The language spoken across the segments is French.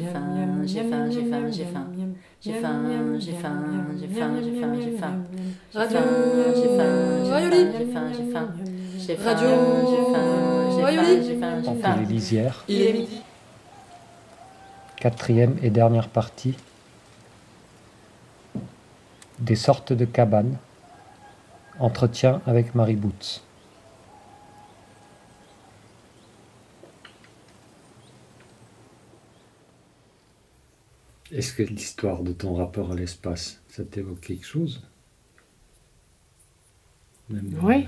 faim, j'ai faim, j'ai faim, j'ai faim. J'ai faim, j'ai faim, j'ai faim, j'ai faim, j'ai faim. J'ai Radio faim, j'ai faim, j'ai Rayoli. faim, j'ai faim, j'ai faim. J'ai Radio faim, j'ai faim, j'ai Rayoli. faim, j'ai faim, j'ai On fait faim. les lisières. Il est midi. Quatrième et dernière partie. Des sortes de cabanes. Entretien avec Marie Boots. Est-ce que l'histoire de ton rapport à l'espace, ça t'évoque quelque chose? Même, Oui.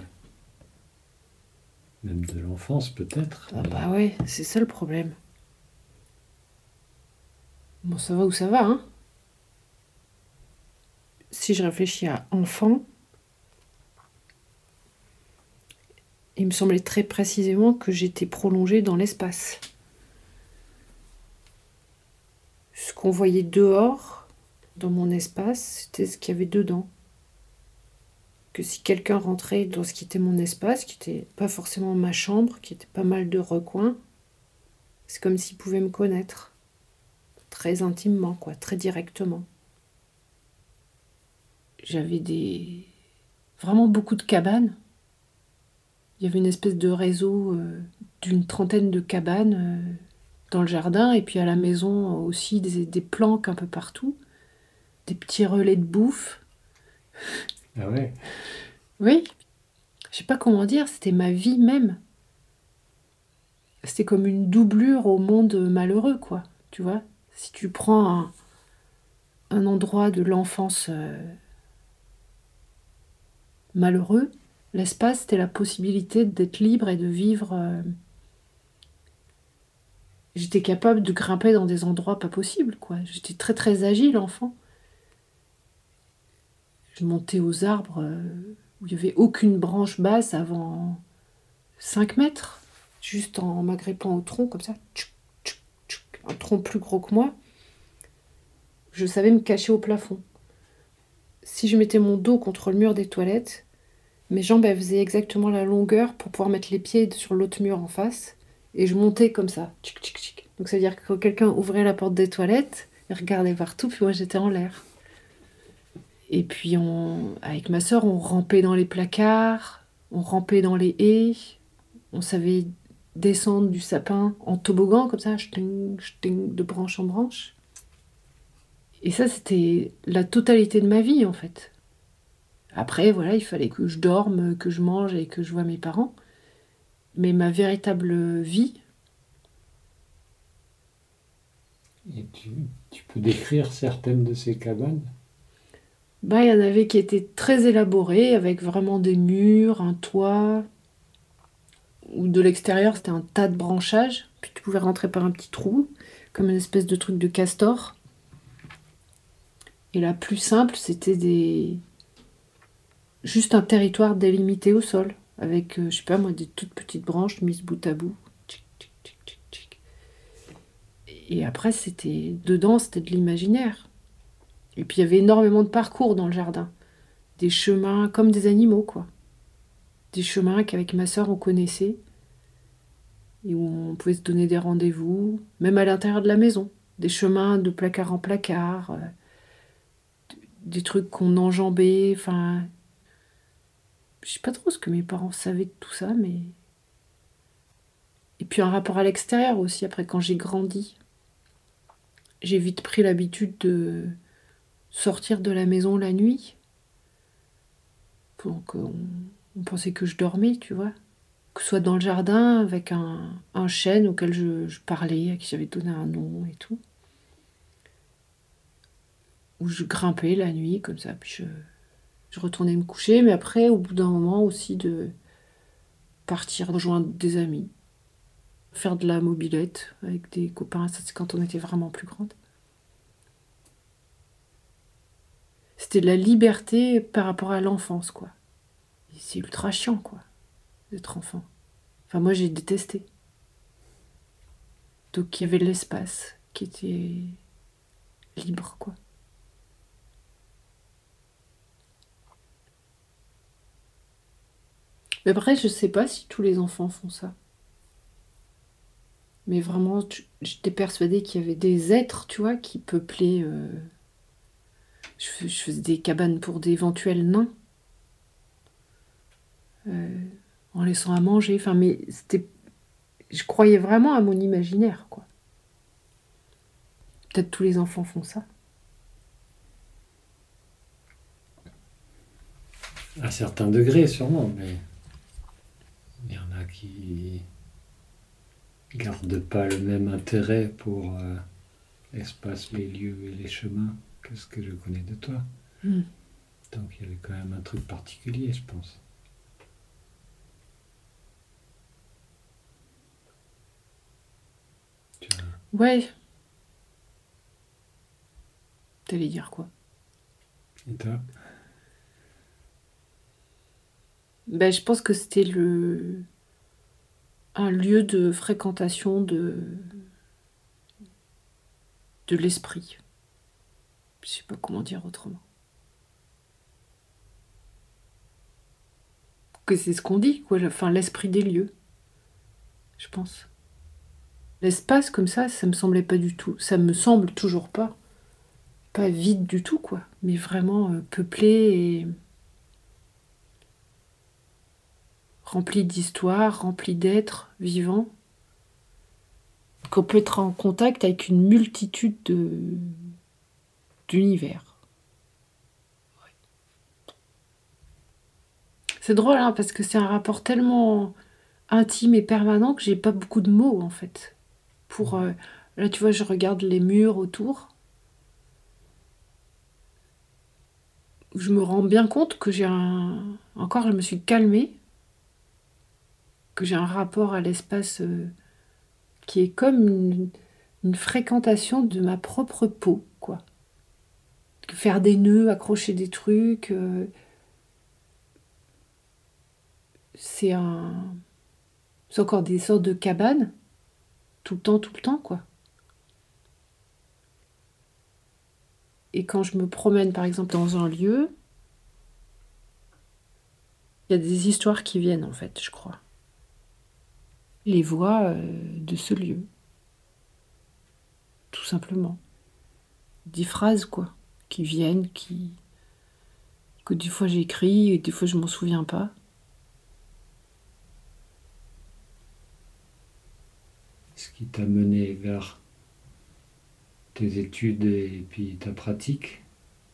Même de l'enfance peut-être. Ah bah ouais, c'est ça le problème. Bon, ça va où ça va, hein? Si je réfléchis à enfant, il me semblait très précisément que j'étais prolongée dans l'espace. Ce qu'on voyait dehors, dans mon espace, c'était ce qu'il y avait dedans. Que si quelqu'un rentrait dans ce qui était mon espace, qui était pas forcément ma chambre, qui était pas mal de recoins, c'est comme s'il pouvait me connaître. Très intimement, quoi, très directement. J'avais vraiment beaucoup de cabanes. Il y avait une espèce de réseau d'une trentaine de cabanes dans le jardin, et puis à la maison aussi des planques un peu partout, des petits relais de bouffe. Ah ouais. Oui, je sais pas comment dire, c'était ma vie même. C'était comme une doublure au monde malheureux, quoi, tu vois. Si tu prends un endroit de l'enfance malheureux, l'espace, c'était la possibilité d'être libre et de vivre. J'étais capable de grimper dans des endroits pas possibles, quoi. J'étais très très agile, enfant. Je montais aux arbres où il n'y avait aucune branche basse avant 5 mètres, juste en m'agrippant au tronc, comme ça. Tchouk, tchouk, tchouk. Un tronc plus gros que moi. Je savais me cacher au plafond. Si je mettais mon dos contre le mur des toilettes, mes jambes elles faisaient exactement la longueur pour pouvoir mettre les pieds sur l'autre mur en face. Et je montais comme ça. Tchic, tchic, tchic. Donc ça veut dire que quand quelqu'un ouvrait la porte des toilettes, il regardait partout, puis moi j'étais en l'air. Et puis avec ma sœur, on rampait dans les placards, on rampait dans les haies, on savait descendre du sapin en toboggan comme ça, ch'ting, ch'ting, de branche en branche. Et ça, c'était la totalité de ma vie en fait. Après, voilà, il fallait que je dorme, que je mange et que je voie mes parents. Mais ma véritable vie. Et tu peux décrire certaines de ces cabanes? Bah, il y en avait qui étaient très élaborées, avec vraiment des murs, un toit, ou de l'extérieur, c'était un tas de branchages, puis tu pouvais rentrer par un petit trou, comme une espèce de truc de castor. Et la plus simple, c'était juste un territoire délimité au sol, avec, je sais pas moi, des toutes petites branches mises bout à bout. Tchic, tchic, tchic, tchic, tchic. Et après, dedans, c'était de l'imaginaire. Et puis il y avait énormément de parcours dans le jardin. Des chemins comme des animaux, quoi. Des chemins qu'avec ma sœur on connaissait et où on pouvait se donner des rendez-vous, même à l'intérieur de la maison. Des chemins de placard en placard, des trucs qu'on enjambait, enfin... Je sais pas trop ce que mes parents savaient de tout ça, mais... Et puis un rapport à l'extérieur aussi, après quand j'ai grandi. J'ai vite pris l'habitude de sortir de la maison la nuit. Donc on pensait que je dormais, tu vois. Que ce soit dans le jardin avec un chêne auquel je parlais, à qui j'avais donné un nom et tout. Où je grimpais la nuit comme ça, puis je retournais me coucher, mais après, au bout d'un moment aussi, de partir rejoindre des amis, faire de la mobilette avec des copains, ça c'est quand on était vraiment plus grande. C'était de la liberté par rapport à l'enfance, quoi. Et c'est ultra chiant, quoi, d'être enfant. Enfin, moi, j'ai détesté. Donc, il y avait de l'espace qui était libre, quoi. Mais après, je sais pas si tous les enfants font ça. Mais vraiment, j'étais persuadée qu'il y avait des êtres, tu vois, qui peuplaient. Je faisais des cabanes pour d'éventuels nains, en laissant à manger. Enfin, mais c'était. Je croyais vraiment à mon imaginaire, quoi. Peut-être tous les enfants font ça. À certains degrés, sûrement, mais il y en a qui gardent pas le même intérêt pour l'espace, les lieux et les chemins que ce que je connais de toi. Donc il y avait quand même un truc particulier, je pense. Ouais. T'allais dire quoi? Et toi? Ben, je pense que c'était un lieu de fréquentation de l'esprit. Je sais pas comment dire autrement. Que c'est ce qu'on dit, quoi. Enfin, l'esprit des lieux, je pense. L'espace comme ça me semblait pas du tout. Ça me semble toujours pas vide du tout, quoi. Mais vraiment peuplé et rempli d'histoires, rempli d'êtres vivants. Qu'on peut être en contact avec une multitude d'univers. Ouais. C'est drôle, hein, parce que c'est un rapport tellement intime et permanent que j'ai pas beaucoup de mots, en fait. Là, tu vois, je regarde les murs autour. Je me rends bien compte que Encore, je me suis calmée. Que j'ai un rapport à l'espace qui est comme une fréquentation de ma propre peau, quoi. Faire des nœuds, accrocher des trucs, c'est encore des sortes de cabanes, tout le temps, quoi. Et quand je me promène, par exemple, dans un lieu, il y a des histoires qui viennent, en fait, je crois. Les voix de ce lieu. Tout simplement. Des phrases, quoi, qui viennent, que des fois j'écris et des fois je m'en souviens pas. Ce qui t'a mené vers tes études et puis ta pratique?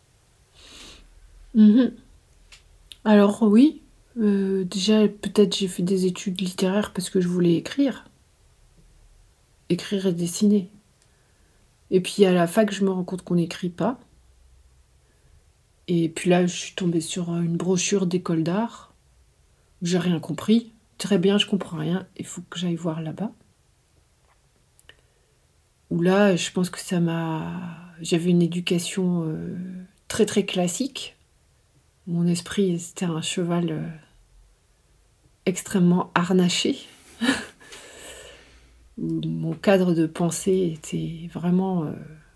Alors oui, déjà peut-être j'ai fait des études littéraires parce que je voulais écrire et dessiner. Et puis à la fac, je me rends compte qu'on n'écrit pas. Et puis là, je suis tombée sur une brochure d'école d'art. J'ai rien compris. Très bien, je comprends rien. Il faut que j'aille voir là-bas. Où là, je pense que j'avais une éducation très très classique. Mon esprit, c'était un cheval extrêmement harnaché. Où mon cadre de pensée était vraiment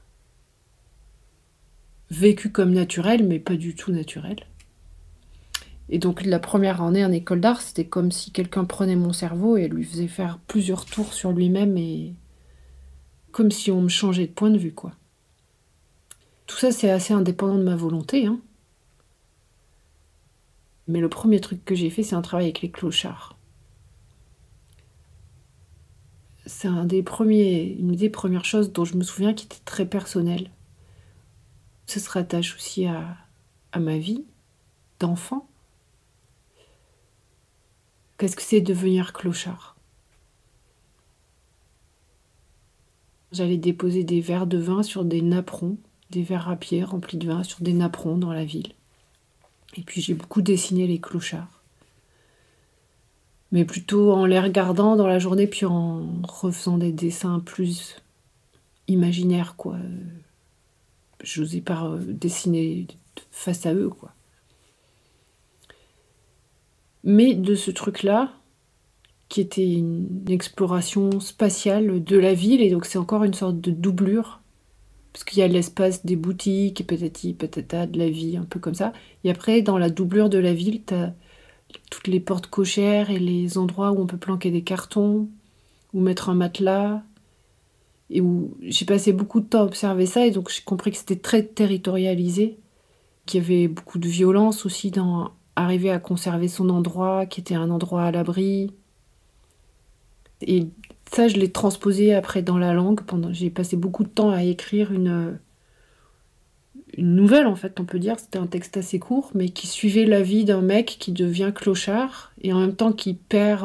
vécu comme naturel, mais pas du tout naturel. Et donc la première année en école d'art, c'était comme si quelqu'un prenait mon cerveau et lui faisait faire plusieurs tours sur lui-même, et comme si on me changeait de point de vue, quoi. Tout ça, c'est assez indépendant de ma volonté, hein. Mais le premier truc que j'ai fait, c'est un travail avec les clochards. C'est une des premières choses dont je me souviens qui était très personnelle. Ça se rattache aussi à ma vie d'enfant. Qu'est-ce que c'est devenir clochard? J'allais déposer des verres de vin sur des napperons, des verres à pied remplis de vin sur des napperons dans la ville. Et puis j'ai beaucoup dessiné les clochards. Mais plutôt en les regardant dans la journée, puis en refaisant des dessins plus imaginaires, quoi. J'osais pas dessiner face à eux, quoi. Mais de ce truc-là, qui était une exploration spatiale de la ville, et donc c'est encore une sorte de doublure, parce qu'il y a l'espace des boutiques, et patati patata, de la vie, un peu comme ça. Et après, dans la doublure de la ville, t'as toutes les portes cochères et les endroits où on peut planquer des cartons, ou mettre un matelas, et où j'ai passé beaucoup de temps à observer ça, et donc j'ai compris que c'était très territorialisé, qu'il y avait beaucoup de violence aussi dans arriver à conserver son endroit, qui était un endroit à l'abri. Et ça, je l'ai transposé après dans la langue. J'ai passé beaucoup de temps à écrire une nouvelle, en fait, on peut dire. C'était un texte assez court, mais qui suivait la vie d'un mec qui devient clochard, et en même temps qui perd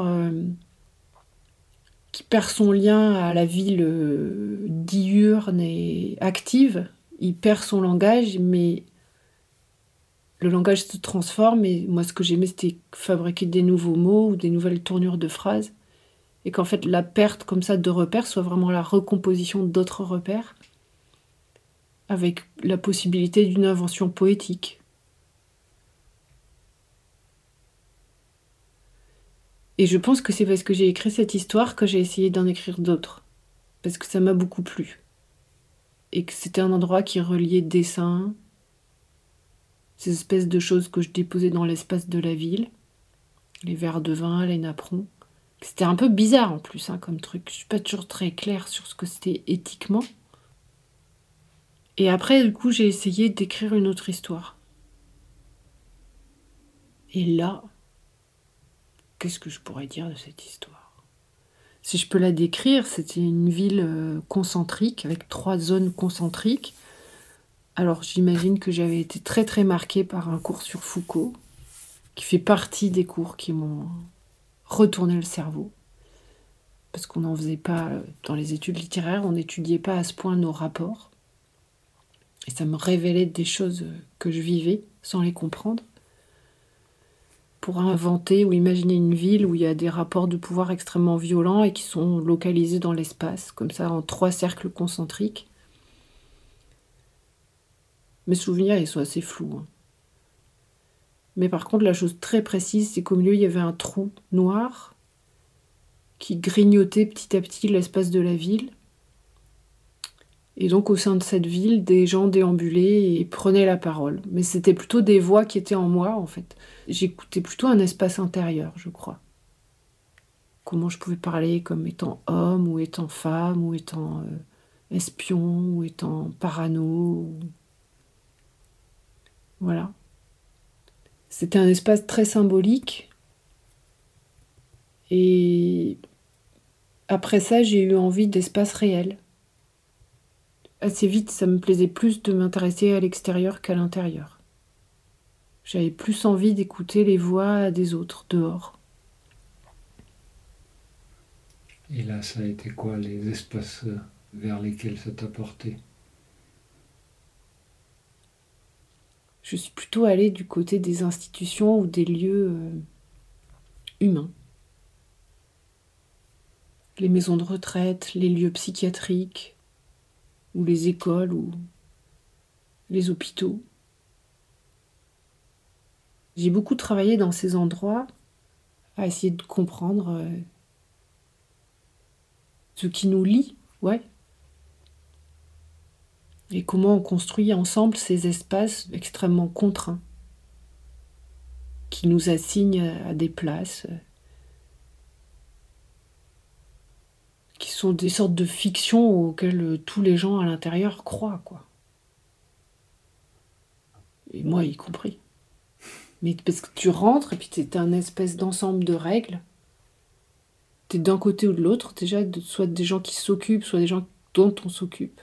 son lien à la ville diurne et active. Il perd son langage, mais le langage se transforme, et moi, ce que j'aimais, c'était fabriquer des nouveaux mots ou des nouvelles tournures de phrases, et qu'en fait, la perte comme ça de repères soit vraiment la recomposition d'autres repères, avec la possibilité d'une invention poétique. Et je pense que c'est parce que j'ai écrit cette histoire que j'ai essayé d'en écrire d'autres, parce que ça m'a beaucoup plu, et que c'était un endroit qui reliait dessin, ces espèces de choses que je déposais dans l'espace de la ville, les verres de vin, les napperons. C'était un peu bizarre en plus, comme truc. Je suis pas toujours très claire sur ce que c'était éthiquement. Et après, du coup, j'ai essayé d'écrire une autre histoire. Et là, qu'est-ce que je pourrais dire de cette histoire ? Si je peux la décrire, c'était une ville concentrique, avec 3 zones concentriques. Alors j'imagine que j'avais été très très marquée par un cours sur Foucault, qui fait partie des cours qui m'ont retourné le cerveau. Parce qu'on n'en faisait pas dans les études littéraires, on n'étudiait pas à ce point nos rapports. Et ça me révélait des choses que je vivais sans les comprendre. Pour inventer ou imaginer une ville où il y a des rapports de pouvoir extrêmement violents et qui sont localisés dans l'espace, comme ça, en 3 cercles concentriques. Mes souvenirs, ils sont assez flous. Mais par contre, la chose très précise, c'est qu'au milieu, il y avait un trou noir qui grignotait petit à petit l'espace de la ville. Et donc, au sein de cette ville, des gens déambulaient et prenaient la parole. Mais c'était plutôt des voix qui étaient en moi, en fait. J'écoutais plutôt un espace intérieur, je crois. Comment je pouvais parler comme étant homme, ou étant femme, ou étant espion, ou étant parano. Voilà. C'était un espace très symbolique. Et après ça, j'ai eu envie d'espace réel. Assez vite, ça me plaisait plus de m'intéresser à l'extérieur qu'à l'intérieur. J'avais plus envie d'écouter les voix des autres dehors. Et là, ça a été quoi les espaces vers lesquels ça t'a porté ? Je suis plutôt allée du côté des institutions ou des lieux humains. Les maisons de retraite, les lieux psychiatriques, ou les écoles, ou les hôpitaux. J'ai beaucoup travaillé dans ces endroits à essayer de comprendre ce qui nous lie, ouais. Et comment on construit ensemble ces espaces extrêmement contraints qui nous assignent à des places qui sont des sortes de fictions auxquelles tous les gens à l'intérieur croient, quoi. Et moi y compris. Mais parce que tu rentres et puis t'es un espèce d'ensemble de règles. T'es d'un côté ou de l'autre, déjà, soit des gens qui s'occupent, soit des gens dont on s'occupe.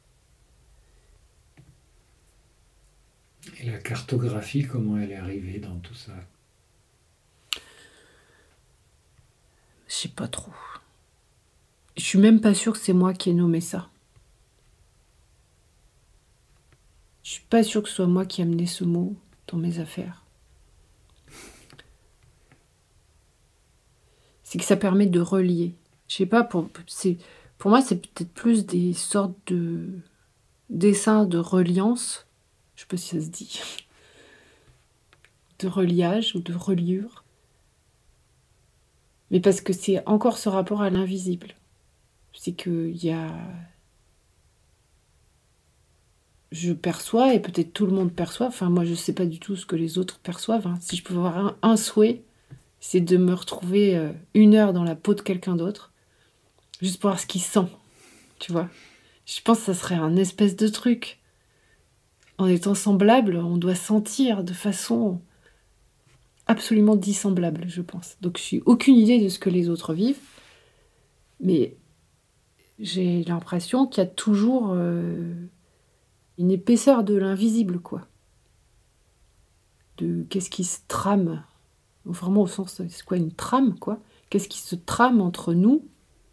Et la cartographie, comment elle est arrivée dans tout ça ? Je sais pas trop. Je suis même pas sûre que c'est moi qui ai nommé ça. Je suis pas sûre que ce soit moi qui ai amené ce mot dans mes affaires. C'est que ça permet de relier. Je sais pas, pour moi, c'est peut-être plus des sortes de dessins de reliance. Je sais pas si ça se dit. De reliage ou de reliure. Mais parce que c'est encore ce rapport à l'invisible. C'est qu'il y a... Je perçois, et peut-être tout le monde perçoit, enfin moi je sais pas du tout ce que les autres perçoivent. Si je peux avoir un souhait, c'est de me retrouver 1 heure dans la peau de quelqu'un d'autre, juste pour voir ce qu'il sent. tu vois. Je pense que ça serait un espèce de truc. En étant semblable, on doit sentir de façon absolument dissemblable, je pense. Donc je n'ai aucune idée de ce que les autres vivent, mais j'ai l'impression qu'il y a toujours une épaisseur de l'invisible, quoi. De qu'est-ce qui se trame, vraiment au sens, c'est quoi une trame, quoi? Qu'est-ce qui se trame entre nous,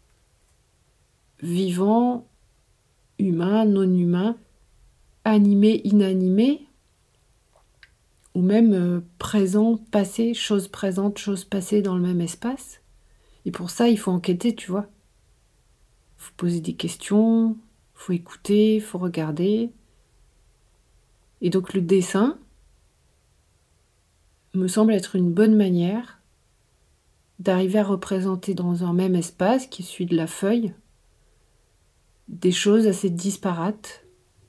vivants, humains, non-humains, animés, inanimés, ou même présents, passés, choses présentes, choses passées dans le même espace. Et pour ça, il faut enquêter, tu vois. Il faut poser des questions, il faut écouter, il faut regarder. Et donc le dessin me semble être une bonne manière d'arriver à représenter dans un même espace, qui est celui de la feuille, des choses assez disparates.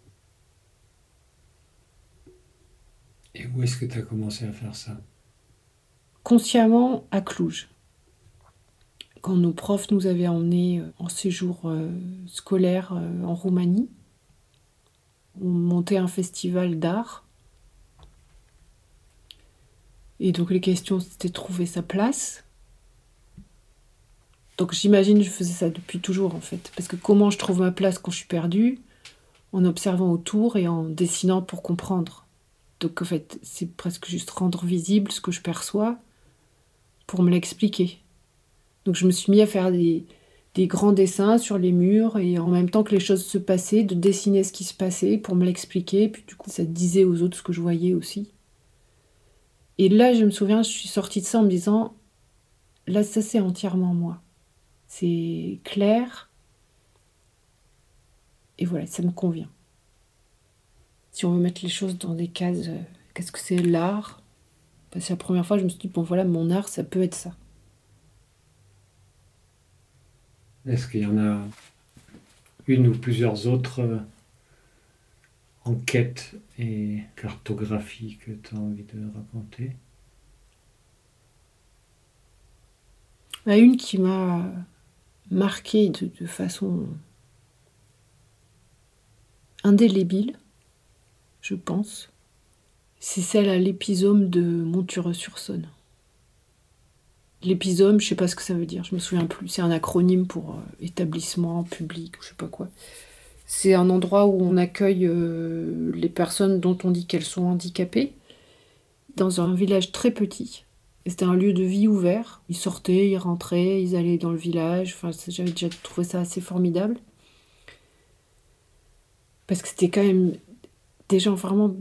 Et où est-ce que tu as commencé à faire ça? Consciemment à Cluj. Quand nos profs nous avaient emmenés en séjour scolaire en Roumanie, on montait un festival d'art. Et donc les questions, c'était trouver sa place. Donc j'imagine que je faisais ça depuis toujours en fait. Parce que comment je trouve ma place quand je suis perdue? En observant autour et en dessinant pour comprendre. Donc en fait, c'est presque juste rendre visible ce que je perçois pour me l'expliquer. Donc je me suis mis à faire des grands dessins sur les murs et en même temps que les choses se passaient, de dessiner ce qui se passait pour me l'expliquer. Puis du coup, ça disait aux autres ce que je voyais aussi. Et là, je me souviens, je suis sortie de ça en me disant, là, ça c'est entièrement moi. C'est clair. Et voilà, ça me convient. Si on veut mettre les choses dans des cases, qu'est-ce que c'est l'art? Parce que la première fois, je me suis dit, bon voilà, mon art, ça peut être ça. Est-ce qu'il y en a une ou plusieurs autres enquêtes et cartographies que tu as envie de raconter? Il y en a une qui m'a marquée de façon indélébile, je pense. C'est celle à l'épisome de Montureux-sur-Saône. L'épisome, je sais pas ce que ça veut dire, je me souviens plus. C'est un acronyme pour établissement public, je sais pas quoi. C'est un endroit où on accueille les personnes dont on dit qu'elles sont handicapées, dans un village très petit. Et c'était un lieu de vie ouvert. Ils sortaient, ils rentraient, ils allaient dans le village. Enfin, j'avais déjà trouvé ça assez formidable. Parce que c'était quand même des gens vraiment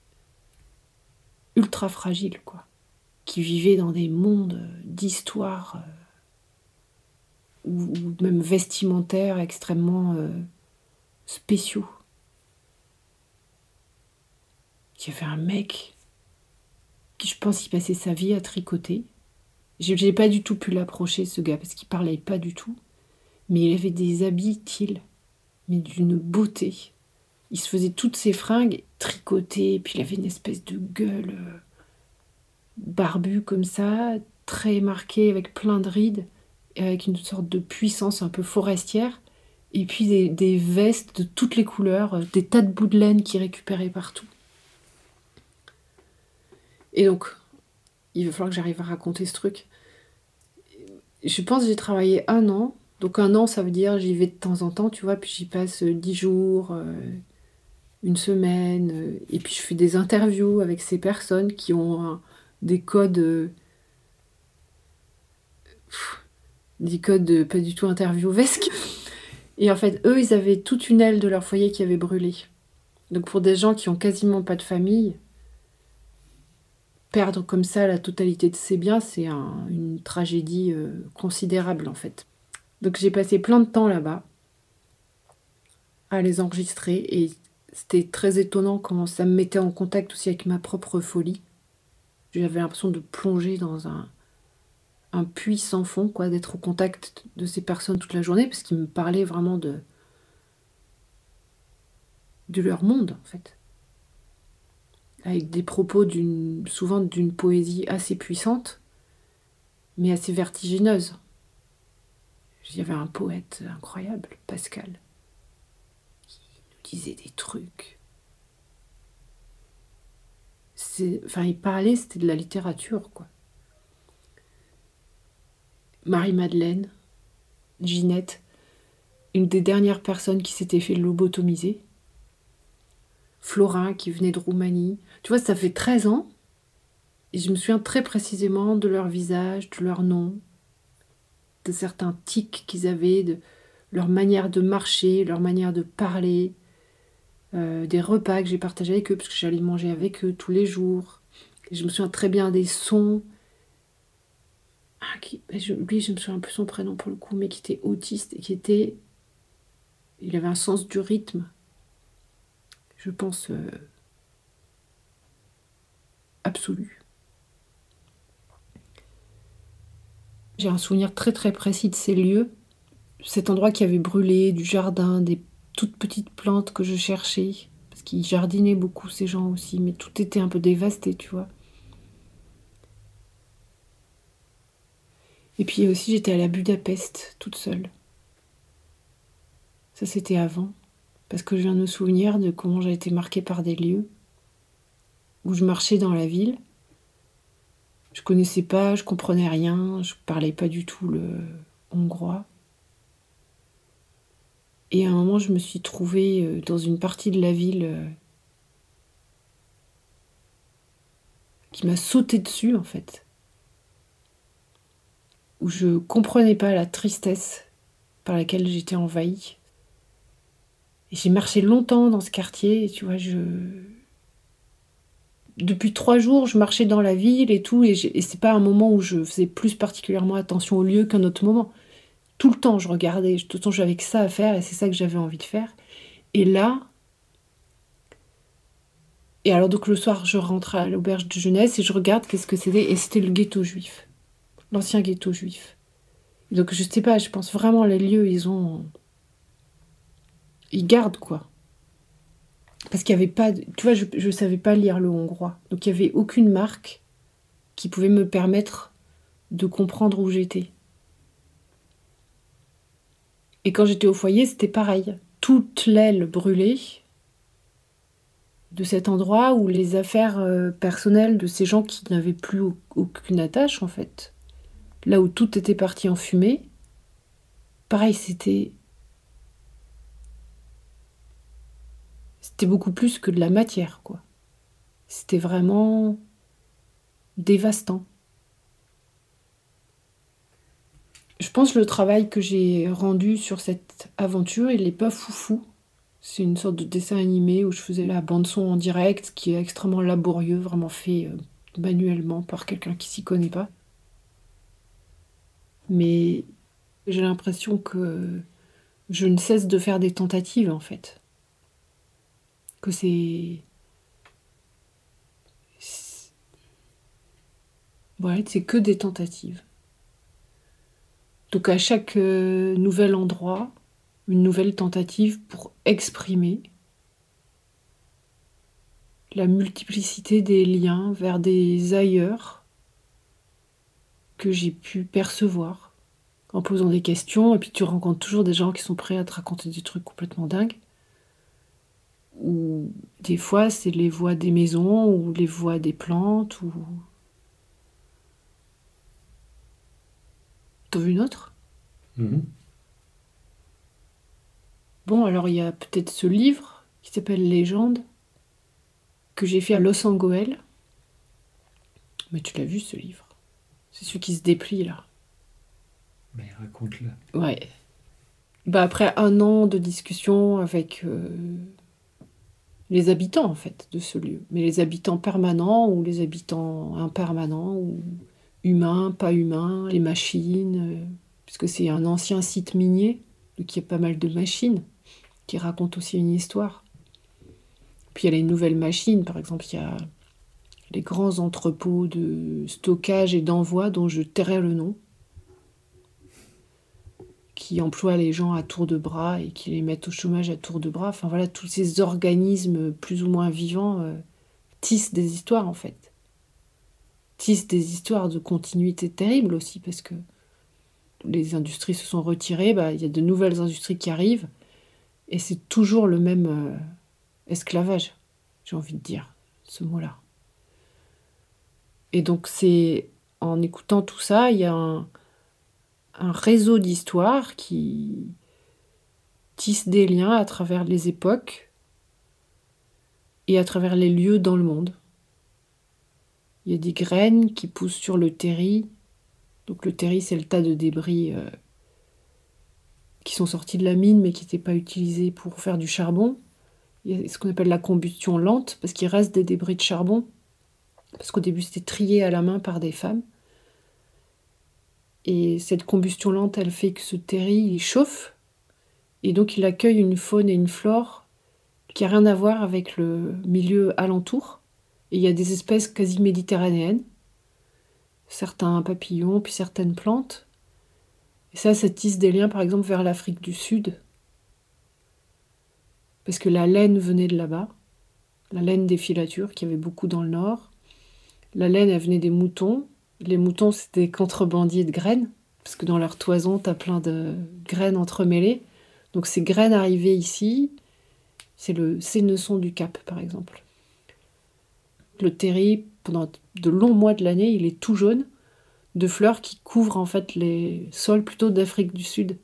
ultra fragiles, quoi. Qui vivaient dans des mondes d'histoire ou même vestimentaires extrêmement spéciaux. Il y avait un mec qui, je pense, il passait sa vie à tricoter. J'ai pas du tout pu l'approcher, ce gars, parce qu'il parlait pas du tout. Mais il avait des habits, mais d'une beauté. Il se faisait toutes ses fringues tricotées, puis il avait une espèce de gueule barbue comme ça, très marquée, avec plein de rides, et avec une sorte de puissance un peu forestière. Et puis des vestes de toutes les couleurs, des tas de bouts de laine qu'il récupérait partout. Et donc, il va falloir que j'arrive à raconter ce truc. Je pense que j'ai travaillé 1 an. Donc 1 an, ça veut dire j'y vais de temps en temps, tu vois, puis j'y passe 10 jours, 1 semaine, et puis je fais des interviews avec ces personnes qui ont des codes pas du tout interviewesques. Et en fait, eux, ils avaient toute une aile de leur foyer qui avait brûlé. Donc pour des gens qui ont quasiment pas de famille, perdre comme ça la totalité de ses biens, c'est une tragédie considérable en fait. Donc j'ai passé plein de temps là-bas à les enregistrer et c'était très étonnant comment ça me mettait en contact aussi avec ma propre folie. J'avais l'impression de plonger dans un puits sans fond, quoi, d'être au contact de ces personnes toute la journée parce qu'ils me parlaient vraiment de leur monde en fait. Avec des propos souvent d'une poésie assez puissante, mais assez vertigineuse. Il y avait un poète incroyable, Pascal, disait des trucs. Il parlait, c'était de la littérature, quoi. Marie-Madeleine, Ginette, une des dernières personnes qui s'était fait lobotomiser. Florin, qui venait de Roumanie. Tu vois, ça fait 13 ans. Et je me souviens très précisément de leur visage, de leur nom, de certains tics qu'ils avaient, de leur manière de marcher, leur manière de parler, des repas que j'ai partagés avec eux, parce que j'allais manger avec eux tous les jours. Et je me souviens très bien des sons. Lui, je me souviens un peu son prénom pour le coup, mais qui était autiste et il avait un sens du rythme, je pense, absolu. J'ai un souvenir très très précis de ces lieux, cet endroit qui avait brûlé, du jardin, des toutes petites plantes que je cherchais, parce qu'ils jardinaient beaucoup ces gens aussi, mais tout était un peu dévasté, tu vois. Et puis aussi j'étais à la Budapest, toute seule. Ça c'était avant, parce que je viens de me souvenir de comment j'ai été marquée par des lieux où je marchais dans la ville. Je connaissais pas, je comprenais rien, je parlais pas du tout le hongrois. Et à un moment, je me suis trouvée dans une partie de la ville qui m'a sauté dessus, en fait. Où je comprenais pas la tristesse par laquelle j'étais envahie. Et j'ai marché longtemps dans ce quartier, et tu vois, depuis 3 jours, je marchais dans la ville et tout, et c'est pas un moment où je faisais plus particulièrement attention au lieu qu'un autre moment. Tout le temps, je regardais, tout le temps, j'avais que ça à faire, et c'est ça que j'avais envie de faire. Et là... Et alors donc le soir, je rentre à l'auberge de jeunesse et je regarde qu'est-ce que c'était, et c'était le ghetto juif. L'ancien ghetto juif. Donc je sais pas, je pense vraiment les lieux, ils gardent, quoi. Parce qu'il y avait pas... Tu vois, je savais pas lire le hongrois. Donc il y avait aucune marque qui pouvait me permettre de comprendre où j'étais. Et quand j'étais au foyer, c'était pareil. Toute l'aile brûlée de cet endroit où les affaires personnelles de ces gens qui n'avaient plus aucune attache, en fait. Là où tout était parti en fumée. Pareil, c'était beaucoup plus que de la matière, quoi. C'était vraiment dévastant. Je pense que le travail que j'ai rendu sur cette aventure, il n'est pas foufou. C'est une sorte de dessin animé où je faisais la bande-son en direct, qui est extrêmement laborieux, vraiment fait manuellement par quelqu'un qui s'y connaît pas. Mais j'ai l'impression que je ne cesse de faire des tentatives, en fait. Que ouais, c'est que des tentatives. Donc à chaque nouvel endroit, une nouvelle tentative pour exprimer la multiplicité des liens vers des ailleurs que j'ai pu percevoir en posant des questions, et puis tu rencontres toujours des gens qui sont prêts à te raconter des trucs complètement dingues. Ou des fois c'est les voix des maisons ou les voix des plantes ou... T'as vu une autre ? Bon, alors il y a peut-être ce livre qui s'appelle Légende que j'ai fait à Los Angeles. Mais tu l'as vu ce livre ? C'est celui qui se déplie là. Mais raconte-le. Ouais. Après 1 an de discussion avec les habitants en fait de ce lieu. Mais les habitants permanents ou les habitants impermanents ou humains, pas humains, les machines, puisque c'est un ancien site minier, donc il y a pas mal de machines qui racontent aussi une histoire. Puis il y a les nouvelles machines, par exemple il y a les grands entrepôts de stockage et d'envoi dont je tairai le nom, qui emploient les gens à tour de bras et qui les mettent au chômage à tour de bras. Enfin voilà, tous ces organismes plus ou moins vivants tissent des histoires en fait. Tissent des histoires de continuité terribles aussi, parce que les industries se sont retirées, il y a de nouvelles industries qui arrivent, Et c'est toujours le même esclavage, j'ai envie de dire, ce mot-là. Et donc c'est en écoutant tout ça, il y a un réseau d'histoires qui tisse des liens à travers les époques et à travers les lieux dans le monde. Il y a des graines qui poussent sur le terri. Donc le terri, c'est le tas de débris qui sont sortis de la mine mais qui n'étaient pas utilisés pour faire du charbon. Il y a ce qu'on appelle la combustion lente, parce qu'il reste des débris de charbon. Parce qu'au début, c'était trié à la main par des femmes. Et cette combustion lente, elle fait que ce terri, il chauffe. Et donc, il accueille une faune et une flore qui n'a rien à voir avec le milieu alentour. Et il y a des espèces quasi méditerranéennes. Certains papillons, puis certaines plantes. Et ça tisse des liens, par exemple, vers l'Afrique du Sud. Parce que la laine venait de là-bas. La laine des filatures, qu'il y avait beaucoup dans le nord. La laine, elle venait des moutons. Les moutons, c'était des contrebandiers de graines. Parce que dans leur toison, t'as plein de graines entremêlées. Donc ces graines arrivées ici, c'est le sénesson du Cap, par exemple. Le terri, pendant de longs mois de l'année, il est tout jaune, de fleurs qui couvrent en fait les sols plutôt d'Afrique du Sud.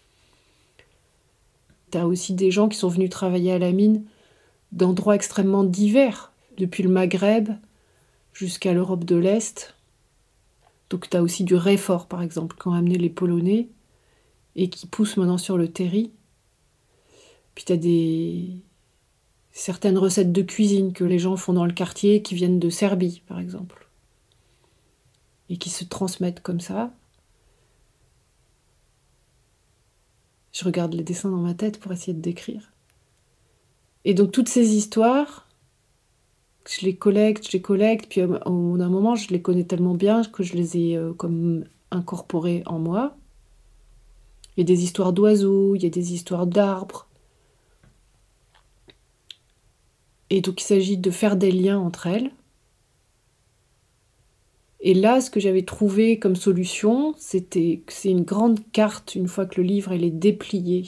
T'as aussi des gens qui sont venus travailler à la mine d'endroits extrêmement divers, depuis le Maghreb jusqu'à l'Europe de l'Est. Donc t'as aussi du réfort, par exemple, qu'ont amené les Polonais et qui pousse maintenant sur le terri. Puis t'as certaines recettes de cuisine que les gens font dans le quartier qui viennent de Serbie, par exemple, et qui se transmettent comme ça. Je regarde les dessins dans ma tête pour essayer de décrire. Et donc toutes ces histoires, je les collecte, puis à un moment, je les connais tellement bien que je les ai comme incorporées en moi. Il y a des histoires d'oiseaux, il y a des histoires d'arbres. Et donc il s'agit de faire des liens entre elles. Et là, ce que j'avais trouvé comme solution, c'est une grande carte, une fois que le livre elle est déplié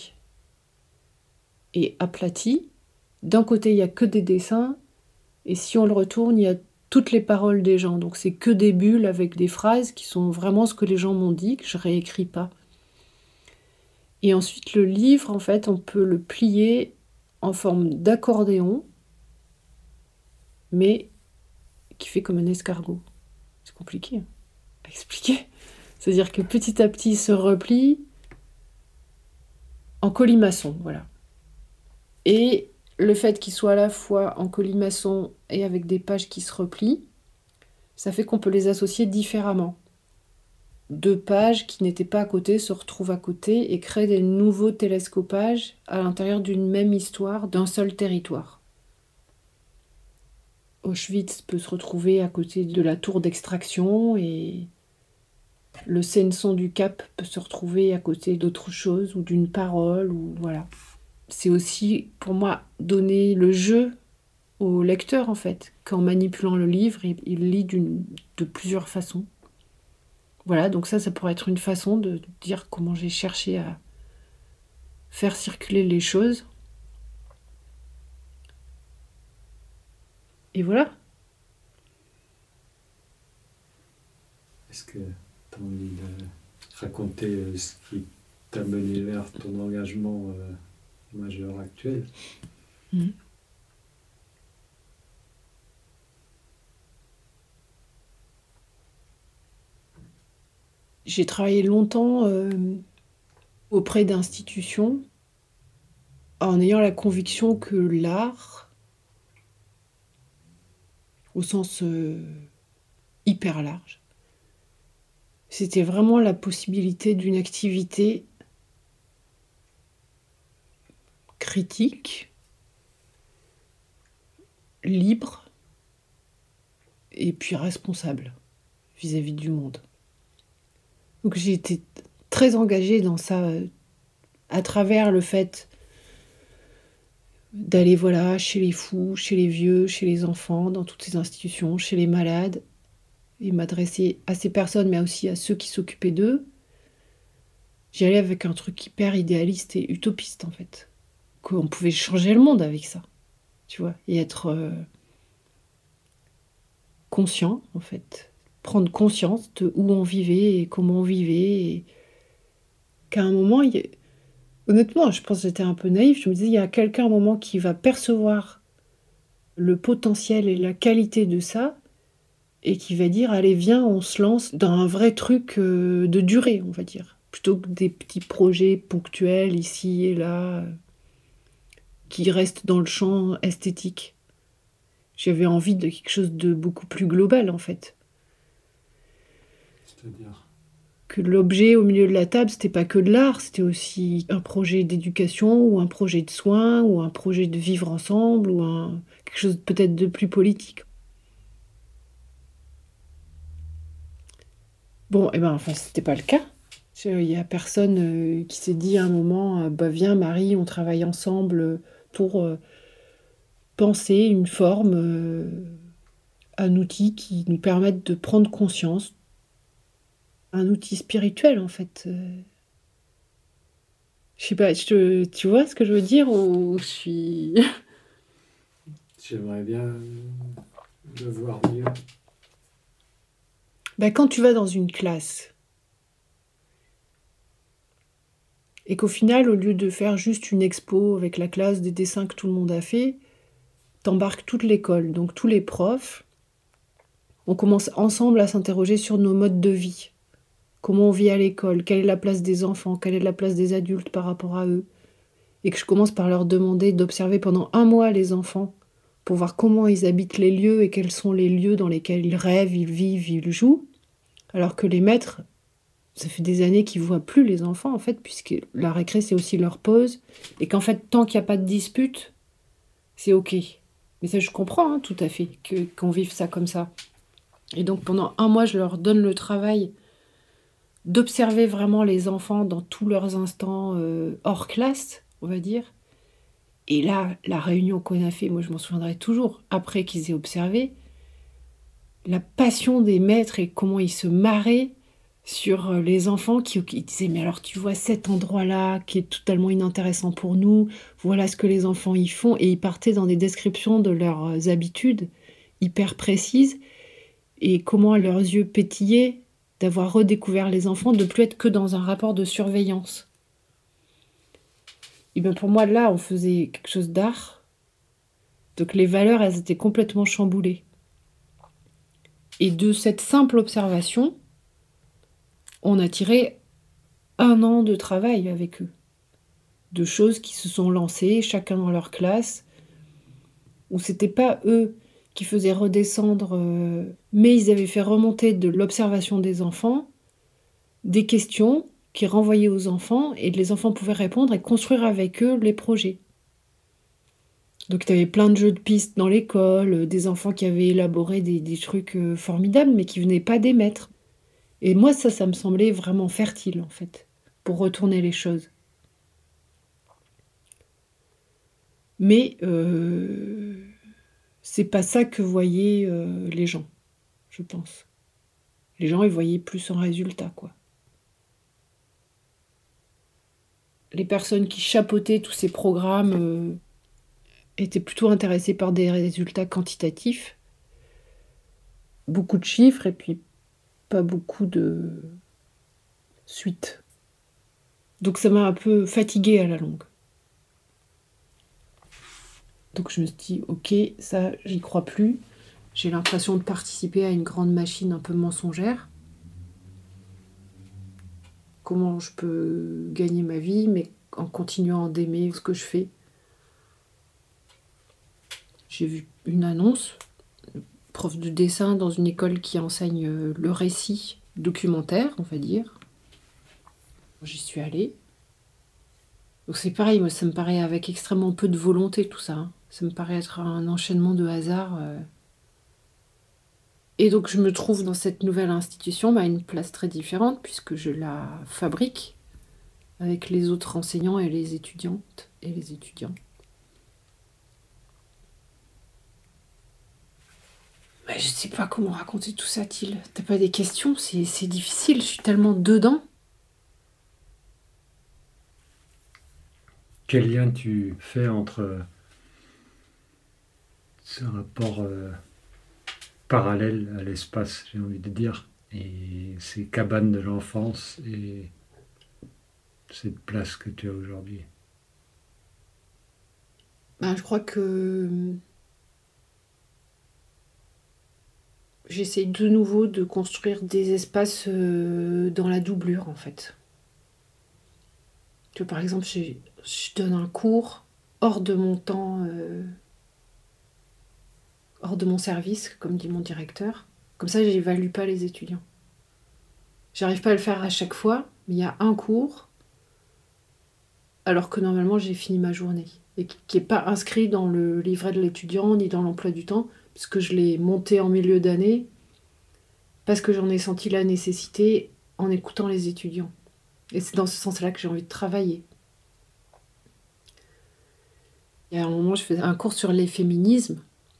et aplati. D'un côté, il n'y a que des dessins, et si on le retourne, il y a toutes les paroles des gens. Donc c'est que des bulles avec des phrases qui sont vraiment ce que les gens m'ont dit, que je réécris pas. Et ensuite, le livre, en fait, on peut le plier en forme d'accordéon, mais qui fait comme un escargot. C'est compliqué à expliquer. C'est-à-dire que petit à petit, il se replie en colimaçon, voilà. Et le fait qu'il soit à la fois en colimaçon et avec des pages qui se replient, ça fait qu'on peut les associer différemment. Deux pages qui n'étaient pas à côté se retrouvent à côté et créent des nouveaux télescopages à l'intérieur d'une même histoire, d'un seul territoire. Auschwitz peut se retrouver à côté de la tour d'extraction et le Sénesson du Cap peut se retrouver à côté d'autre chose ou d'une parole, ou voilà. C'est aussi, pour moi, donner le jeu au lecteur, en fait, qu'en manipulant le livre, il lit de plusieurs façons. Voilà, donc ça pourrait être une façon de dire comment j'ai cherché à faire circuler les choses. Et voilà. Est-ce que tu as envie de raconter ce qui t'a mené vers ton engagement majeur actuel ? J'ai travaillé longtemps auprès d'institutions en ayant la conviction que l'art, au sens hyper large, c'était vraiment la possibilité d'une activité critique, libre et puis responsable vis-à-vis du monde. Donc j'ai été très engagée dans ça à travers le fait d'aller chez les fous, chez les vieux, chez les enfants, dans toutes ces institutions, chez les malades, et m'adresser à ces personnes, mais aussi à ceux qui s'occupaient d'eux. J'y allais avec un truc hyper idéaliste et utopiste, en fait. qu'on pouvait changer le monde avec ça, tu vois, et être conscient, en fait. Prendre conscience de où on vivait et comment on vivait. Et qu'à un moment, honnêtement, je pense que j'étais un peu naïve. Je me disais, il y a quelqu'un à un moment qui va percevoir le potentiel et la qualité de ça et qui va dire, allez, viens, on se lance dans un vrai truc de durée, on va dire. Plutôt que des petits projets ponctuels ici et là qui restent dans le champ esthétique. J'avais envie de quelque chose de beaucoup plus global, en fait. C'est-à-dire Que l'objet au milieu de la table, c'était pas que de l'art, c'était aussi un projet d'éducation, ou un projet de soins, ou un projet de vivre ensemble, ou quelque chose peut-être de plus politique. Bon, et ben, enfin, c'était pas le cas. Il y a personne qui s'est dit à un moment, bah viens Marie, on travaille ensemble pour penser une forme, un outil qui nous permette de prendre conscience, un outil spirituel en fait. Je sais pas, tu vois ce que je veux dire ou je suis... J'aimerais bien le voir mieux. Ben, quand tu vas dans une classe et qu'au final, au lieu de faire juste une expo avec la classe des dessins que tout le monde a fait, t'embarques toute l'école, donc tous les profs, on commence ensemble à s'interroger sur nos modes de vie. Comment on vit à l'école, quelle est la place des enfants, quelle est la place des adultes par rapport à eux. Et que je commence par leur demander d'observer pendant 1 mois les enfants pour voir comment ils habitent les lieux et quels sont les lieux dans lesquels ils rêvent, ils vivent, ils jouent. Alors que les maîtres, ça fait des années qu'ils ne voient plus les enfants, en fait, puisque la récré, c'est aussi leur pause. Et qu'en fait, tant qu'il n'y a pas de dispute, c'est OK. Mais ça, je comprends tout à fait qu'on vive ça comme ça. Et donc, pendant 1 mois, je leur donne le travail d'observer vraiment les enfants dans tous leurs instants hors classe, on va dire. Et là, la réunion qu'on a fait, moi je m'en souviendrai toujours, après qu'ils aient observé, la passion des maîtres et comment ils se marraient sur les enfants qui disaient « Mais alors tu vois cet endroit-là qui est totalement inintéressant pour nous, voilà ce que les enfants y font » et ils partaient dans des descriptions de leurs habitudes hyper précises et comment à leurs yeux pétillaient d'avoir redécouvert les enfants, de ne plus être que dans un rapport de surveillance. Et bien pour moi, là, on faisait quelque chose d'art. Donc les valeurs, elles étaient complètement chamboulées. Et de cette simple observation, on a tiré 1 an de travail avec eux. De choses qui se sont lancées, chacun dans leur classe, où c'était pas eux qui faisaient redescendre, mais ils avaient fait remonter de l'observation des enfants des questions qui renvoyaient aux enfants, et les enfants pouvaient répondre et construire avec eux les projets. Donc tu avais plein de jeux de pistes dans l'école, des enfants qui avaient élaboré des trucs formidables, mais qui venaient pas des maîtres. Et moi, ça me semblait vraiment fertile, en fait, pour retourner les choses. Mais c'est pas ça que voyaient les gens, je pense. Les gens, ils voyaient plus un résultat, quoi. Les personnes qui chapeautaient tous ces programmes étaient plutôt intéressées par des résultats quantitatifs. Beaucoup de chiffres et puis pas beaucoup de suite. Donc ça m'a un peu fatiguée à la longue. Donc je me suis dit, ok, ça, j'y crois plus. J'ai l'impression de participer à une grande machine un peu mensongère. Comment je peux gagner ma vie, mais en continuant d'aimer ce que je fais. J'ai vu une annonce, prof de dessin dans une école qui enseigne le récit documentaire, on va dire. J'y suis allée. Donc c'est pareil, moi ça me paraît avec extrêmement peu de volonté tout ça. Ça me paraît être un enchaînement de hasard. Et donc je me trouve dans cette nouvelle institution à une place très différente puisque je la fabrique avec les autres enseignants et les étudiantes et les étudiants. Mais je sais pas comment raconter tout ça, Thiel. T'as pas des questions? C'est difficile, je suis tellement dedans. Quel lien tu fais entre ce rapport parallèle à l'espace, j'ai envie de dire, et ces cabanes de l'enfance et cette place que tu as aujourd'hui? Je crois que j'essaie de nouveau de construire des espaces dans la doublure, en fait. Tu vois, par exemple, je donne un cours hors de mon temps, hors de mon service, comme dit mon directeur. Comme ça, j'évalue pas les étudiants. J'arrive pas à le faire à chaque fois, mais il y a un cours, alors que normalement j'ai fini ma journée. Et qui n'est pas inscrit dans le livret de l'étudiant, ni dans l'emploi du temps, puisque je l'ai monté en milieu d'année, parce que j'en ai senti la nécessité en écoutant les étudiants. Et c'est dans ce sens-là que j'ai envie de travailler. Il y a un moment, je faisais un cours sur les féminismes.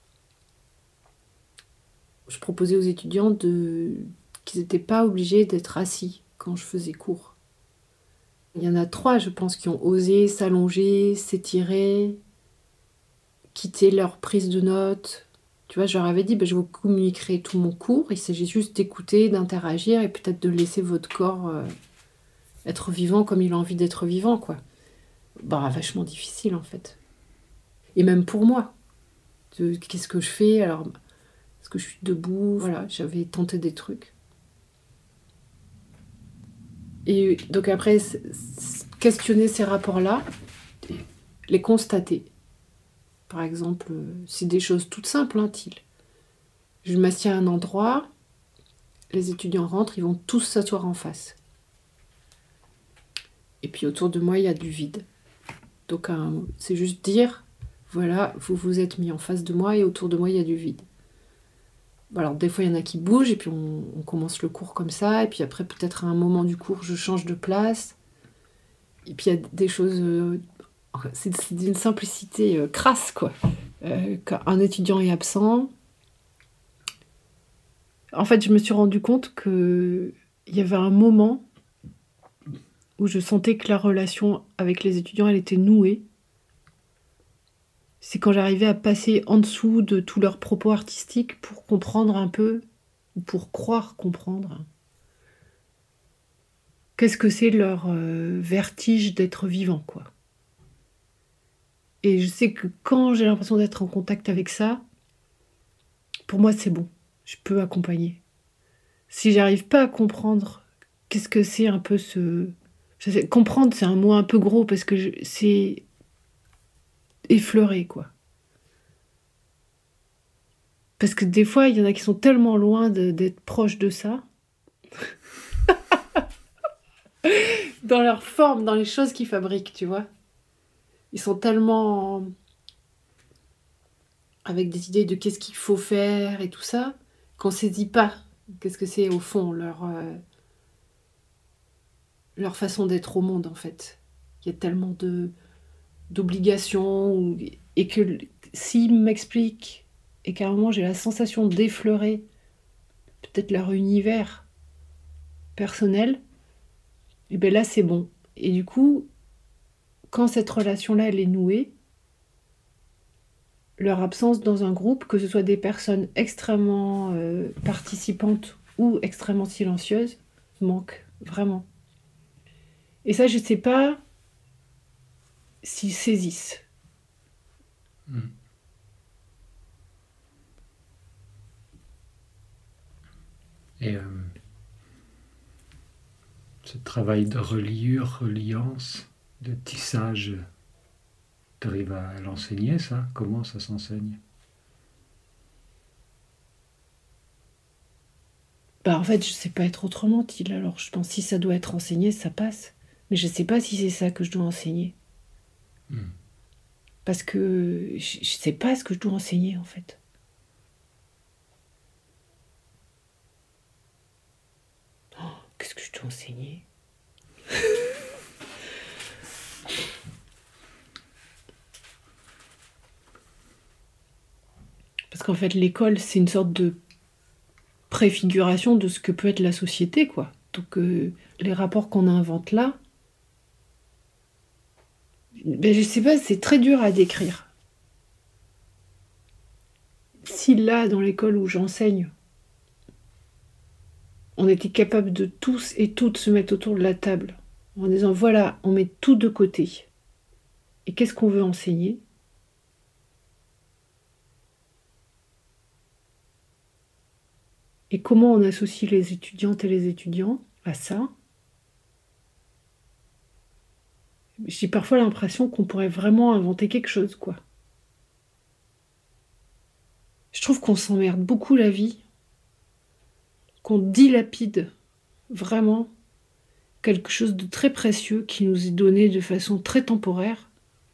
Je proposais aux étudiants qu'ils n'étaient pas obligés d'être assis quand je faisais cours. Il y en a 3, je pense, qui ont osé s'allonger, s'étirer, quitter leur prise de notes. Tu vois, je leur avais dit, je vous communiquerai tout mon cours. Il s'agit juste d'écouter, d'interagir et peut-être de laisser votre corps être vivant comme il a envie d'être vivant, quoi. Vachement difficile, en fait. Et même pour moi. Qu'est-ce que je fais? Alors, est-ce que je suis debout? Voilà, j'avais tenté des trucs. Et donc après, questionner ces rapports-là, les constater. Par exemple, c'est des choses toutes simples, Je m'assieds à un endroit, les étudiants rentrent, ils vont tous s'asseoir en face. Et puis autour de moi, il y a du vide. Donc c'est juste dire, voilà, vous vous êtes mis en face de moi et autour de moi, il y a du vide. Alors des fois, il y en a qui bougent et puis on commence le cours comme ça. Et puis après, peut-être à un moment du cours, je change de place. Et puis il y a des choses... c'est d'une simplicité crasse, quoi. Quand un étudiant est absent... En fait, je me suis rendu compte qu'il y avait un moment où je sentais que la relation avec les étudiants, elle était nouée. C'est quand j'arrivais à passer en dessous de tous leurs propos artistiques pour comprendre un peu, ou pour croire comprendre, qu'est-ce que c'est leur vertige d'être vivant, quoi. Et je sais que quand j'ai l'impression d'être en contact avec ça, pour moi, c'est bon. Je peux accompagner. Si j'arrive pas à comprendre qu'est-ce que c'est un peu ce... Comprendre, c'est un mot un peu gros parce que c'est effleurer, quoi. Parce que des fois, il y en a qui sont tellement loin d'être proches de ça. Dans leur forme, dans les choses qu'ils fabriquent, tu vois. Ils sont tellement... avec des idées de qu'est-ce qu'il faut faire et tout ça, qu'on ne saisit pas qu'est-ce que c'est au fond, leur façon d'être au monde, en fait. Il y a tellement d'obligations, et que s'ils m'expliquent, et qu'à un moment j'ai la sensation d'effleurer peut-être leur univers personnel, et bien là c'est bon. Et du coup, quand cette relation-là elle est nouée, leur absence dans un groupe, que ce soit des personnes extrêmement participantes ou extrêmement silencieuses, manque vraiment. Et ça, je ne sais pas s'ils saisissent. Et ce travail de reliure, reliance, de tissage, tu arrives à l'enseigner, ça? Comment ça s'enseigne? En fait, je sais pas être autrement, Thiel. Alors, je pense que si ça doit être enseigné, ça passe. Mais je sais pas si c'est ça que je dois enseigner. Parce que je sais pas ce que je dois enseigner, en fait. Qu'est-ce que je dois enseigner? Parce qu'en fait, l'école, c'est une sorte de préfiguration de ce que peut être la société, quoi. Donc, les rapports qu'on invente là, Ben, je sais pas, c'est très dur à décrire. Si là, dans l'école où j'enseigne, on était capable de tous et toutes se mettre autour de la table en disant voilà, on met tout de côté. Et qu'est-ce qu'on veut enseigner? Et comment on associe les étudiantes et les étudiants à ça? J'ai parfois l'impression qu'on pourrait vraiment inventer quelque chose, quoi. Je trouve qu'on s'emmerde beaucoup la vie, qu'on dilapide vraiment quelque chose de très précieux qui nous est donné de façon très temporaire.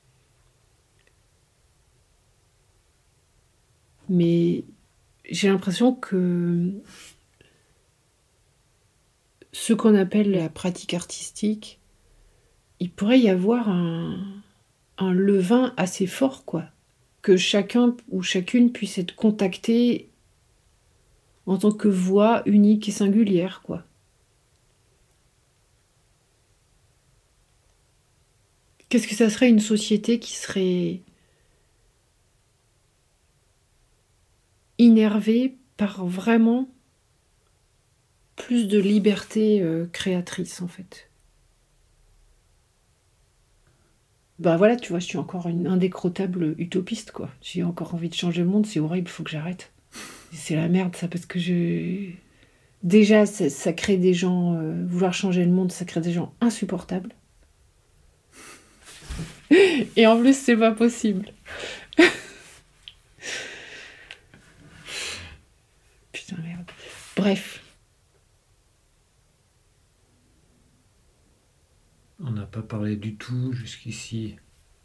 Mais j'ai l'impression que ce qu'on appelle la pratique artistique, il pourrait y avoir un levain assez fort, quoi. Que chacun ou chacune puisse être contacté en tant que voix unique et singulière, quoi. Qu'est-ce que ça serait une société qui serait innervée par vraiment plus de liberté créatrice, en fait. Bah voilà, tu vois, je suis encore une indécrottable utopiste, quoi. J'ai encore envie de changer le monde, c'est horrible, faut que j'arrête. C'est la merde, ça, parce que déjà, ça crée des gens... vouloir changer le monde, ça crée des gens insupportables. Et en plus, c'est pas possible. Putain, merde. Bref. On n'a pas parlé du tout jusqu'ici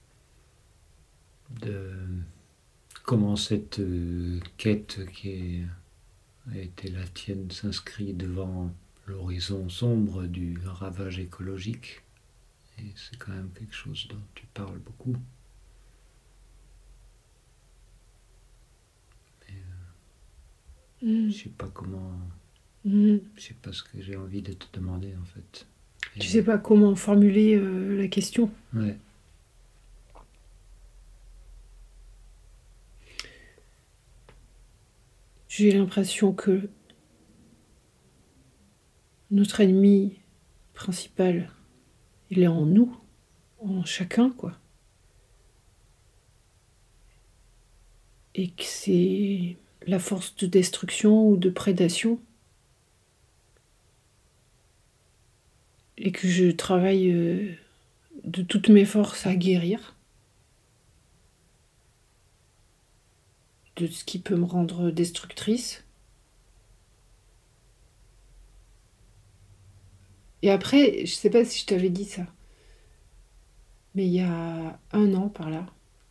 de comment cette quête a été la tienne s'inscrit devant l'horizon sombre du ravage écologique. Et c'est quand même quelque chose dont tu parles beaucoup. Mais je sais pas comment... Je sais pas ce que j'ai envie de te demander, en fait. Et Tu sais pas comment formuler la question. ouais. J'ai l'impression que notre ennemi principal, il est en nous, en chacun, quoi. Et que c'est la force de destruction ou de prédation. Et que je travaille de toutes mes forces à guérir de ce qui peut me rendre destructrice. Et après, je sais pas si je t'avais dit ça, mais il y a 1 an par là,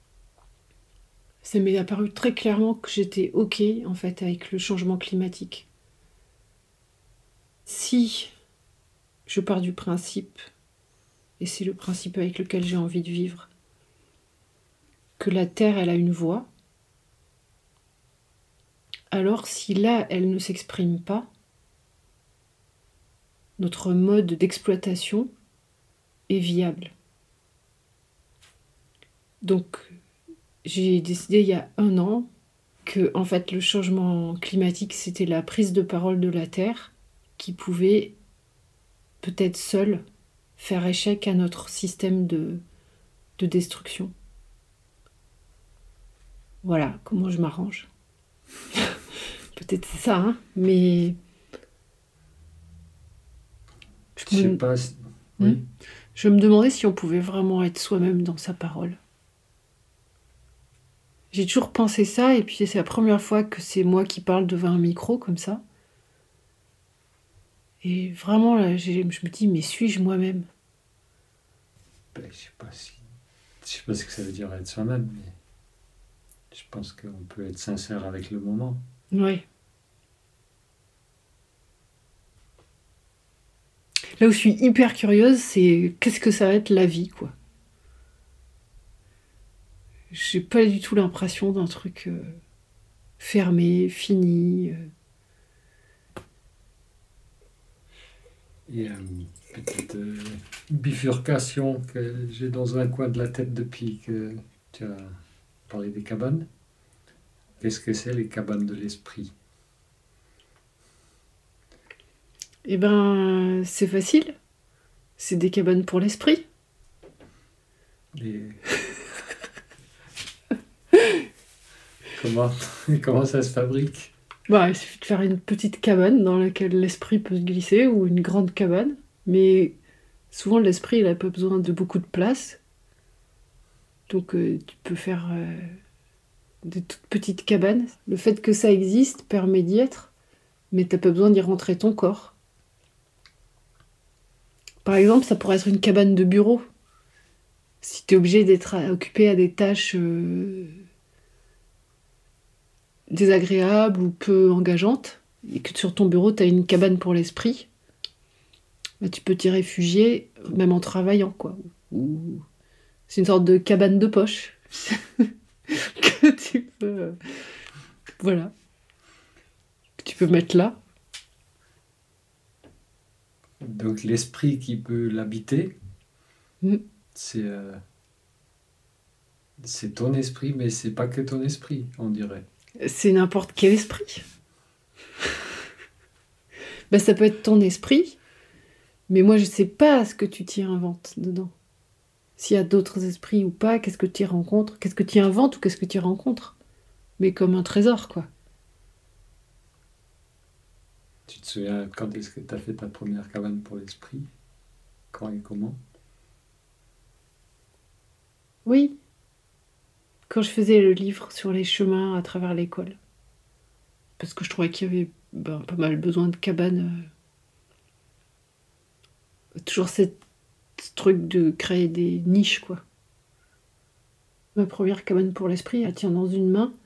ça m'est apparu très clairement que j'étais OK, en fait, avec le changement climatique. Si je pars du principe, et c'est le principe avec lequel j'ai envie de vivre, que la Terre, elle a une voix, alors si là, elle ne s'exprime pas, notre mode d'exploitation est viable. Donc, j'ai décidé il y a 1 an que, en fait, le changement climatique, c'était la prise de parole de la Terre qui pouvait peut-être seule faire échec à notre système de destruction. Voilà comment je m'arrange. Peut-être c'est ça, hein, mais... Je sais pas. Oui. Je me demandais si on pouvait vraiment être soi-même dans sa parole. J'ai toujours pensé ça, et puis c'est la première fois que c'est moi qui parle devant un micro comme ça. Et vraiment, là, je me dis, mais suis-je moi-même? Ben, je sais pas ce que ça veut dire être soi-même, mais je pense qu'on peut être sincère avec le moment. Oui. Là où je suis hyper curieuse, c'est qu'est-ce que ça va être la vie, quoi. J'ai pas du tout l'impression d'un truc fermé, fini. Il y a une petite bifurcation que j'ai dans un coin de la tête depuis que tu as parlé des cabanes. Qu'est-ce que c'est les cabanes de l'esprit? Eh ben, c'est facile. C'est des cabanes pour l'esprit. Et... comment ça se fabrique? Bah, il suffit de faire une petite cabane dans laquelle l'esprit peut se glisser, ou une grande cabane. Mais souvent, l'esprit, il n'a pas besoin de beaucoup de place. Donc, tu peux faire des toutes petites cabanes. Le fait que ça existe permet d'y être, mais t'as pas besoin d'y rentrer ton corps. Par exemple, ça pourrait être une cabane de bureau. Si t'es obligé d'être occupé à des tâches désagréables ou peu engageantes, et que sur ton bureau, t'as une cabane pour l'esprit, bah, tu peux t'y réfugier, même en travaillant, quoi. Ou... C'est une sorte de cabane de poche que tu peux... voilà. Que tu peux mettre là. Donc l'esprit qui peut l'habiter, c'est ton esprit, mais c'est pas que ton esprit, on dirait. C'est n'importe quel esprit. Ben, ça peut être ton esprit, mais moi je sais pas ce que tu t'y inventes dedans. S'il y a d'autres esprits ou pas, qu'est-ce que tu y rencontres, qu'est-ce que tu y inventes ou qu'est-ce que tu y rencontres. Mais comme un trésor, quoi. Tu te souviens quand est-ce que tu as fait ta première cabane pour l'esprit? Quand et comment? Oui. Quand je faisais le livre sur les chemins à travers l'école. Parce que je trouvais qu'il y avait pas mal besoin de cabanes. Toujours ce truc de créer des niches, quoi. Ma première cabane pour l'esprit, elle tient dans une main.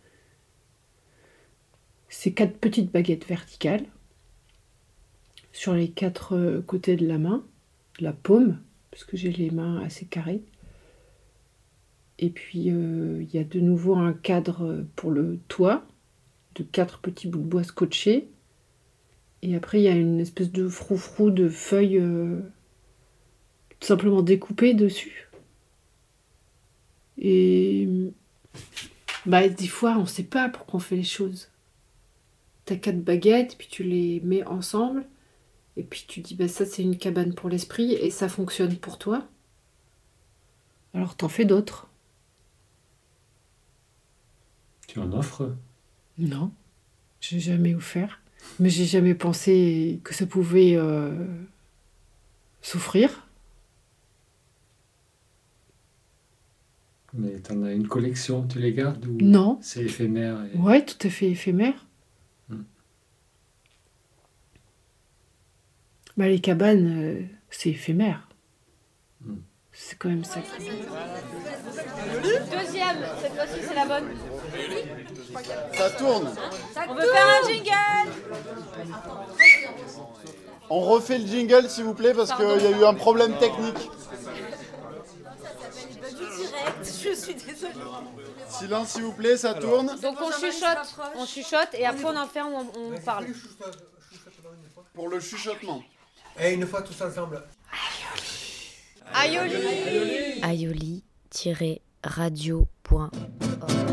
C'est 4 petites baguettes verticales sur les 4 côtés de la main, de la paume, parce que j'ai les mains assez carrées. Et puis il y a de nouveau un cadre pour le toit, de 4 petits bouts de bois scotchés. Et après il y a une espèce de froufrou de feuilles tout simplement découpées dessus. Et des fois on sait pas pourquoi on fait les choses. T'as 4 baguettes, puis tu les mets ensemble, et puis tu dis ça c'est une cabane pour l'esprit, et ça fonctionne pour toi. Alors t'en fais d'autres. Tu en offres? Non, j'ai jamais offert. Mais j'ai jamais pensé que ça pouvait s'offrir. Mais t'en as une collection, tu les gardes ou Non. C'est éphémère et... Ouais, tout à fait éphémère. Les cabanes, c'est éphémère. C'est quand même ça. Deuxième, cette fois-ci c'est la bonne. Ça tourne. On veut faire un jingle. On refait le jingle s'il vous plaît parce qu'il y a eu un problème technique. Je suis désolée. Silence s'il vous plaît, ça tourne. Donc on chuchote et après on en fait on parle. Pour le chuchotement. Et une fois tous ensemble. Aioli. aioli-radio.org